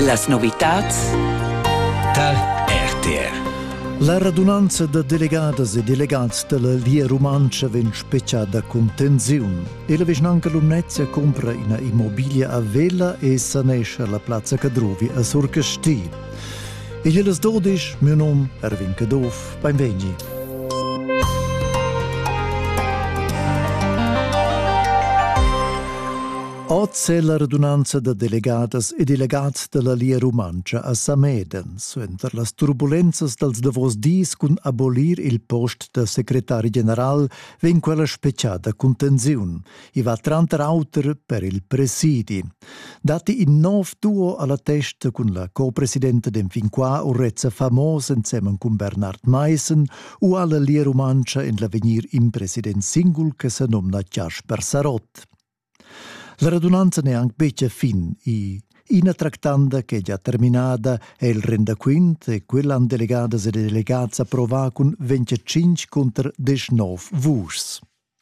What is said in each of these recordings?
Las novitats da RTR. La radunanza de delegadas e delegats de la Lia Romancia ven speciada con tensiun. E la Vischnanca Lumnezia compra una immobilia a Vela e sanesce la Plaza Cadruvi a Surcasti. E gliele 12, mio nome Erwin Cadov, benvegni. Oggi è la radunanza de delegadas e delegats de la Lia Romancia a Sameden, suenter las turbulentas dels davos dis cun abolir il post de secretari general ven quella speciada con tensiun, i va 30 auter per il presidi. Dati in 9 duo alla testa con la co-presidente den fin qua urrezza famos insieme con Bernard Meissen o alla Lia Romancia in l'avenir in president singul che se nomna Jasper Sarot. La radunanza ne anche beccia fin i una tractanda che è già terminata è il rendaquint e quella han delegadas e delegats approvà con 25 contro 19 vus.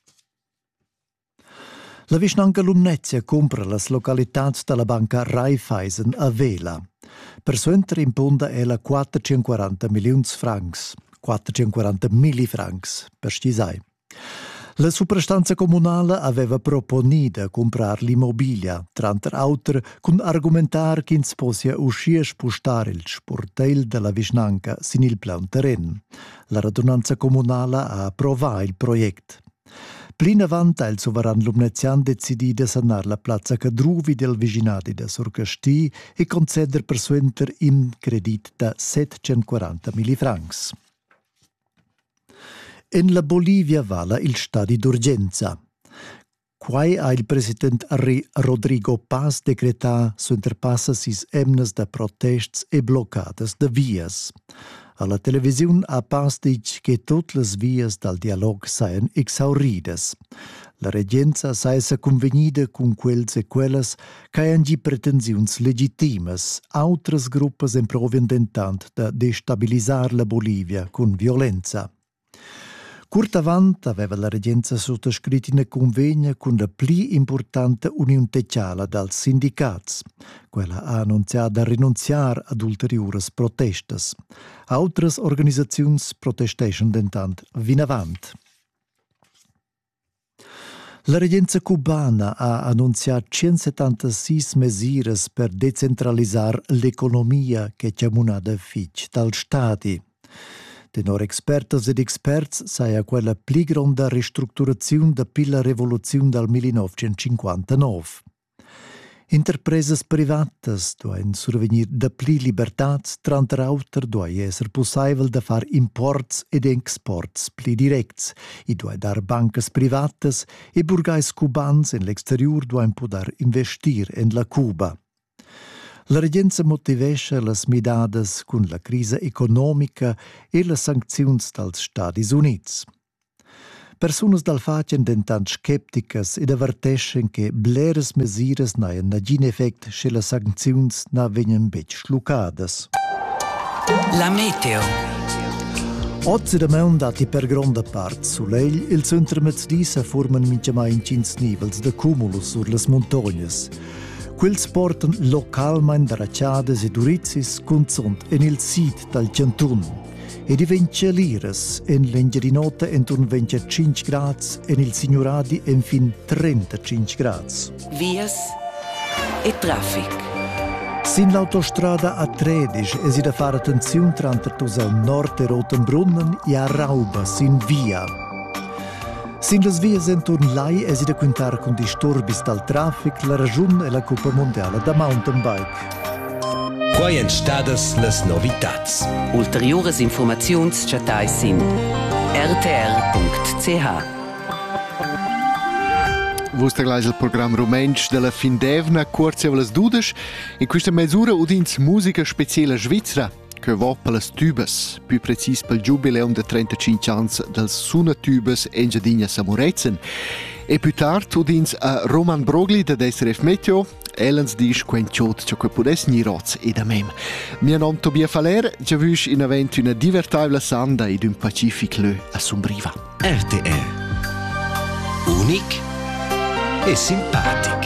La Vischnanca Lumnezia compra las localitats della banca Raiffeisen a Vela. Per suenter in ponda è la 440 milioni francs, 440 mili francs, per scisai. La suprastanza comunale aveva proponida comprar l'immobilia, tranter auter con argumentar che si possa uscire spostare il sportel della Vischnanca sin il plan terren. La radunanza comunale ha approvato il progetto. Plin avanti il sovrano lumnezian decidì di sanar la Plaza Cadruvi del vicinati da Surcasti e conceder per suenter in credit da 740 mili francs. In la Bolivia vala il stadi d'urgenza. Quai ha il president Rodrigo Paz decretà s'interpassa sis emnes da protests e bloccadas de vias. Alla televisiun ha Paz dic che tutte le vias dal dialog saien exauridas. La regenza saessa convenida con quels e quellas che han gi pretensiuns legitimas. Autres gruppas improvien dentant da destabilisar la Bolivia con violenza. Curt avant aveva la regenza sottoscritto in convegno con la pli importante unione tecciala dals sindicats. Quella ha annunziato a rinunciare ad ulteriores protestas. Altres organizzazioni protestation dentant vin avant. La regenza cubana ha annunziato 176 mesures per decentralizzare l'economia che chiamunada fitch dal Stati. Tenor expertas ed experts saia quella pli gronda ristrutturazione da pilla rivoluzione dal 1959. Interpresas privatas doin survenir da pli libertats, tranter auter doi esser possibel da far imports ed exports pli directs, i doi dar bancas privatas e burgais cubans in l'exterior doin poder investir en la Cuba. La regenza motivesce las midadas con la crisi economica e le sanzioni dals Stati Units. Personas dal facen dentant skepticas ed averteschen che bleres mesires naien nagin effect che le sanzioni na vegnan bec schlucadas. La meteo. Oggi da meun dati per gronda part sulegl, il centro mezz'disa forman minchama in 5 nivels de cumulus sur les montognas. Quels portan localmein daracciades e durizis consont en il sit dal Cantun e diventia liras en l'engerinota enturn 25 grads en il signoradi en fin 35 grads. Vias e traffic. Sin l'autostrada A13 e si da fare attenzione tranter al nord e Rotenbrunnen e a Rauba sin via. Sin las vias entorn lai e si da quintar con disturbis dal traffic la ragione e la Coppa Mondiale da mountain bike. Quai en stadas las novitats. Ulteriores informaziuns chatai sin rtr.ch. Vostra gleich il programma Rumensch della Findevna, corse o las dudes. In questa mezz'ora udins musica speciale svizzera, che va per le tubes, più precis per il giubileum de 35 anni del Suna Tubes Engiadina Samurezen. E più tardi udins a Roman Brogli da SRF Meteo, Elens dice quenciot ciò che potesse niroz ed a mem. Mio nome è Tobia Faler, già vius in avento una divertibile sanda ed un pacific lö a Sombriva. RTR. Unic e simpatico.